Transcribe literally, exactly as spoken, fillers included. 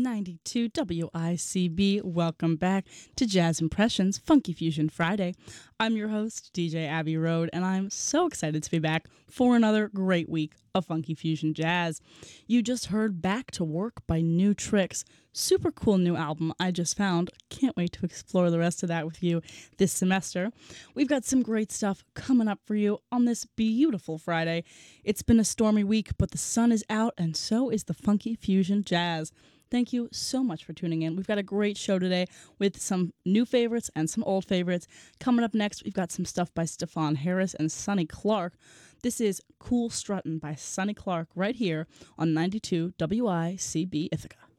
ninety-two W I C B. Welcome back to Jazz Impressions Funky Fusion Friday. I'm your host, D J Abby Road, and I'm so excited to be back for another great week of Funky Fusion Jazz. You just heard Back to Work by New Tricks. Super cool new album I just found. Can't wait to explore the rest of that with you this semester. We've got some great stuff coming up for you on this beautiful Friday. It's been a stormy week, but the sun is out, and so is the Funky Fusion Jazz. Thank you so much for tuning in. We've got a great show today with some new favorites and some old favorites. Coming up next, we've got some stuff by Stefan Harris and Sonny Clark. This is Cool Struttin' by Sonny Clark right here on ninety-two W I C B Ithaca.